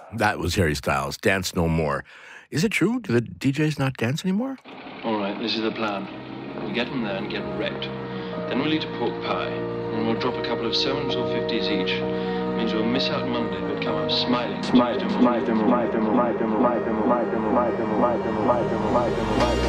That was Harry Styles, Dance No More. Is it true? Do the DJs not dance anymore? All right, this is the plan. We get them there and get wrecked. Then we'll eat a pork pie, and we'll drop a couple of 7s or 50s each. Means we'll miss out Monday, but come up smiling.